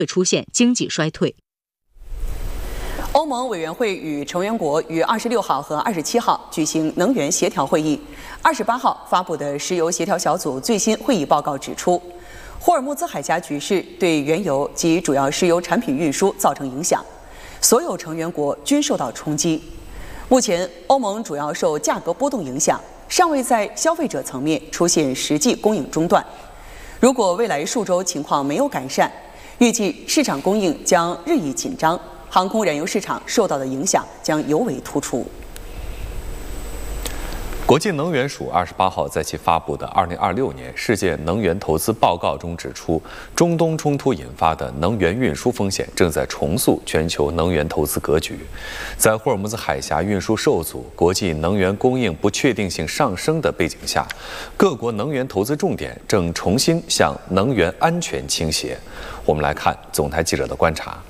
会出现经济衰退。 欧盟委员会与成员国于26号和27号举行能源协调会议。28号发布的石油协调小组最新会议报告指出，霍尔木兹海峡局势对原油及主要石油产品运输造成影响，所有成员国均受到冲击。目前，欧盟主要受价格波动影响，尚未在消费者层面出现实际供应中断。如果未来数周情况没有改善，预计市场供应将日益紧张。航空燃油市场受到的影响将尤为突出。 国际能源署28号在其发布的2026年世界能源投资报告中指出，中东冲突引发的能源运输风险正在重塑全球能源投资格局。在霍尔木兹海峡运输受阻、国际能源供应不确定性上升的背景下，各国能源投资重点正重新向能源安全倾斜。我们来看总台记者的观察。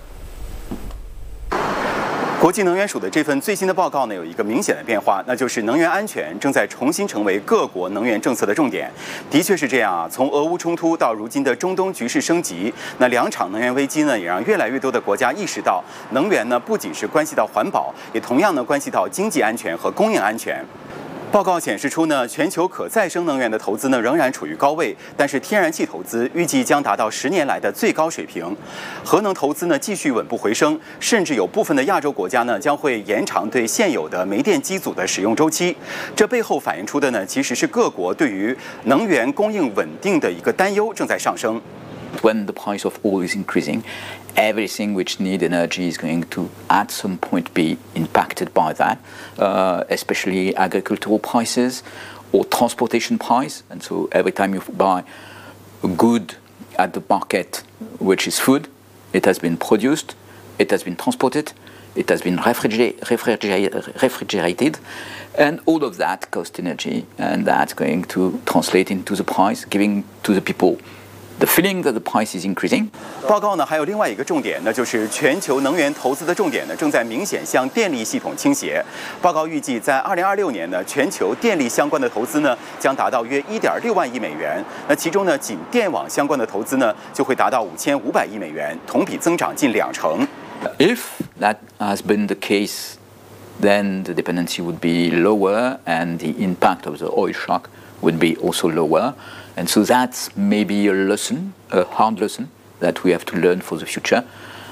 国际能源署的这份最新的报告呢，有一个明显的变化，那就是能源安全正在重新成为各国能源政策的重点。的确是这样啊，从俄乌冲突到如今的中东局势升级，那两场能源危机呢，也让越来越多的国家意识到，能源呢不仅是关系到环保，也同样呢关系到经济安全和供应安全。报告显示出呢，全球可再生能源的投资呢仍然处于高位，但是天然气投资预计将达到10年来的最高水平，核能投资呢继续稳步回升，甚至有部分的亚洲国家呢将会延长对现有的煤电机组的使用周期。这背后反映出的呢，其实是各国对于能源供应稳定的一个担忧正在上升。 When the price of oil is increasing, everything which needs energy is going to at some point be impacted by that, especially agricultural prices or transportation price. And so every time you buy a good at the market, which is food, it has been produced, it has been transported, it has been refrigerated, and all of that costs energy, and that's going to translate into the price, giving to the people.The feeling that the price is increasing. 报告呢还有另外一个重点，那就是全球能源投资的重点呢正在明显向电力系统倾斜。报告预计在2026年呢，全球电力相关的投资呢将达到约1.6万亿美元。那其中呢，仅电网相关的投资呢就会达到5500亿美元，同比增长近20%。 If that has been the case, then the dependency would be lower, and the impact of the oil shock would be also lower.And so that's maybe a lesson, a hard lesson that we have to learn for the future.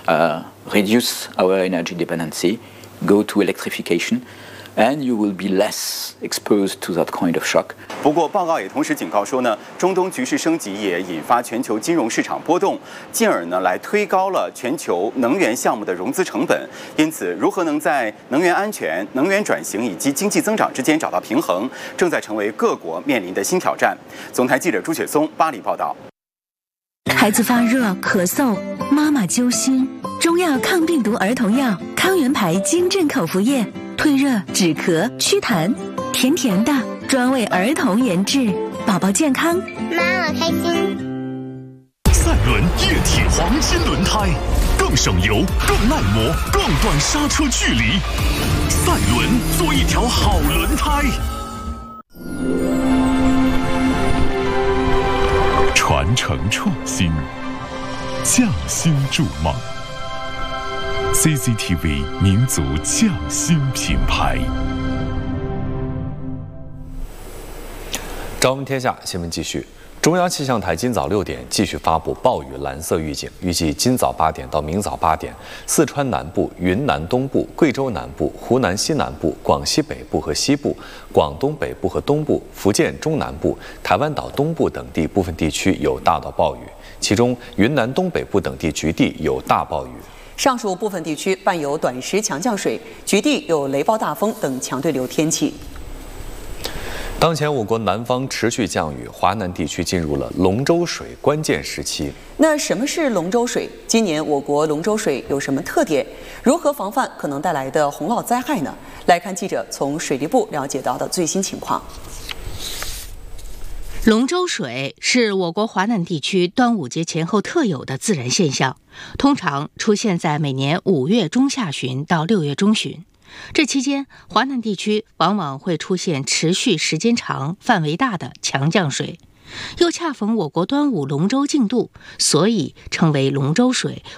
Reduce our energy dependency, go to electrification, and you will be less exposed to that kind of shock. 不过，报告也同时警告说呢，中东局势升级也引发全球金融市场波动，进而呢来推高了全球能源项目的融资成本。因此，如何能在能源安全、能源转型以及经济增长之间找到平衡，正在成为各国面临的新挑战。总台记者朱雪松巴黎报道。 孩子发热、咳嗽，妈妈揪心，中药抗病毒儿童药康源牌金镇口服液，退热、止咳、祛痰，甜甜的，专为儿童研制，宝宝健康， 妈妈开心。 赛伦液体黄金轮胎，更省油、更耐磨、更短刹车距离。赛伦做一条好轮胎。传承创新，匠心筑梦。CCTV 民族匠心品牌。 朝闻天下新闻继续。中央气象台今早6点继续发布暴雨蓝色预警，预计今早8点到明早8点，四川南部、云南东部、贵州南部、湖南西南部、广西北部和西部、广东北部和东部、福建中南部、台湾岛东部等地部分地区有大到暴雨，其中云南东北部等地局地有大暴雨。 上述部分地区伴有短时强降水，局地有雷暴大风等强对流天气。 当前我国南方持续降雨，华南地区进入了龙舟水关键时期。 那什么是龙舟水？今年我国龙舟水有什么特点？如何防范可能带来的洪涝灾害呢？来看记者从水利部了解到的最新情况。 龙舟水是我国华南地区端午节前后特有的自然现象，通常出现在每年5月中下旬到6月中旬。这期间，华南地区往往会出现持续时间长、范围大的强降水。 又恰逢我国端午龙舟竞渡，所以称为龙舟水